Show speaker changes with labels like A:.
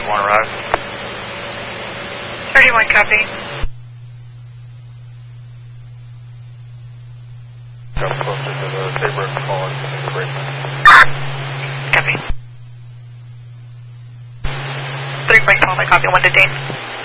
A: 31 arrive.
B: 31, copy.
A: Come closer to the Sabre call and the break.
B: Copy. 3.12, I copy 1 to Dane.